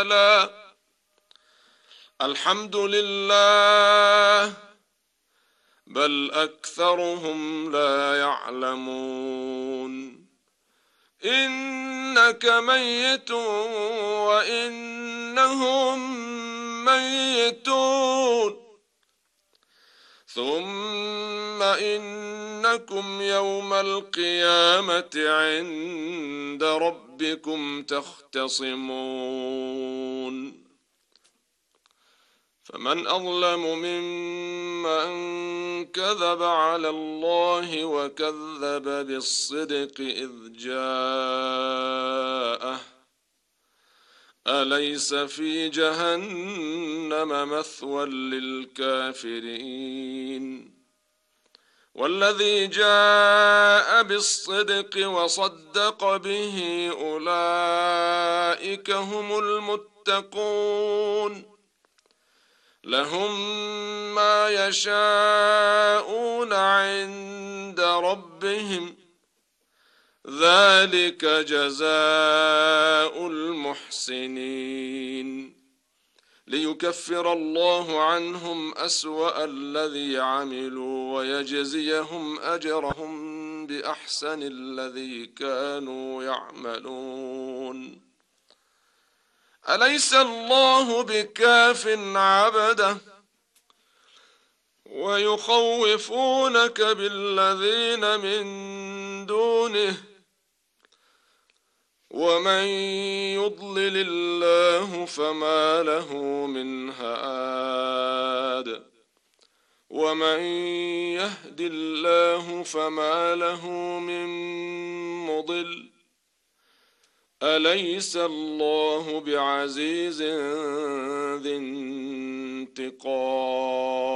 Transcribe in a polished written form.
الحمد لله بل أكثرهم لا يعلمون إنك ميت وإنهم ميتون ثم إنكم يوم القيامة عند ربكم تختصمون فمن أظلم ممن كذب على الله وكذب بالصدق إذ جاءه أليس في جهنم مثوى للكافرين والذي جاء بالصدق وصدق به أولئك هم المتقون لهم ما يشاءون عند ربهم ذلك جزاء المحسنين ليكفر الله عنهم أسوأ الذي عملوا ويجزيهم أجرهم بأحسن الذي كانوا يعملون أليس الله بكاف عبده ويخوفونك بالذين من دونه ومن يضلل الله فما له من هاد ومن يهد الله فما له من مضل أليس الله بعزيز ذي انتقام